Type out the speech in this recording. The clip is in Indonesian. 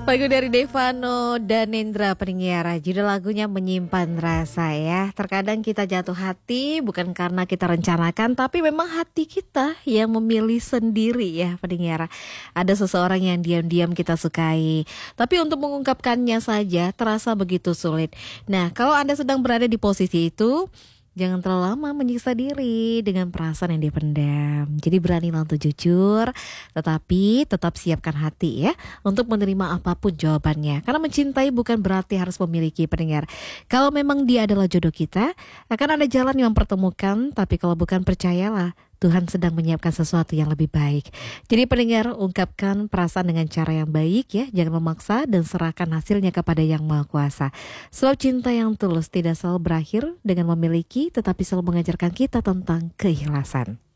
Lagu dari Devano dan Nendra Peninggiara, judul lagunya Menyimpan Rasa ya. Terkadang kita jatuh hati bukan karena kita rencanakan, tapi memang hati kita yang memilih sendiri ya Peninggiara. Ada seseorang yang diam-diam kita sukai, tapi untuk mengungkapkannya saja terasa begitu sulit. Nah, kalau Anda sedang berada di posisi itu, jangan terlalu lama menyiksa diri dengan perasaan yang dipendam. Jadi beranilah untuk jujur, tetapi tetap siapkan hati ya untuk menerima apapun jawabannya. Karena mencintai bukan berarti harus memiliki pendengar. Kalau memang dia adalah jodoh kita, akan ada jalan yang mempertemukan. Tapi kalau bukan, percayalah, Tuhan sedang menyiapkan sesuatu yang lebih baik. Jadi pendengar, ungkapkan perasaan dengan cara yang baik ya. Jangan memaksa dan serahkan hasilnya kepada Yang Maha Kuasa. Sebab cinta yang tulus tidak selalu berakhir dengan memiliki, tetapi selalu mengajarkan kita tentang keikhlasan.